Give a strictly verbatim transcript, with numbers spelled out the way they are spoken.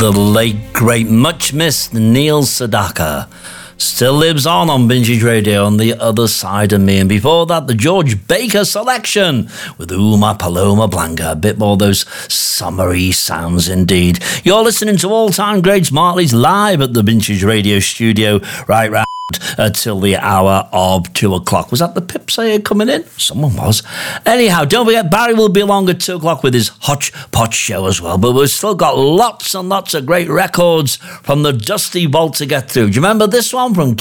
the late, great, much missed Neil Sedaka still lives on on Vintage Radio on the other side of me. And before that, the George Baker selection with Uma Paloma Blanca. A bit more of those summery sounds indeed. You're listening to All Time Greats Marley's live at the Vintage Radio studio right round until the hour of two o'clock. Was that the Pipsayer coming in? Someone was. Anyhow, don't forget, Barry will be along at two o'clock with his Hodgepodge show as well. But we've still got lots and lots of great records from the Dusty Vault to get through. Do you remember this one from